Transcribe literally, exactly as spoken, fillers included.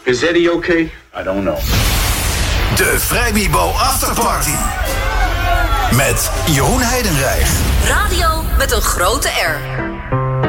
Is Eddie okay? I don't know. De Vrijmibo Afterparty. Met Jeroen Heidenreich. Radio met een grote R.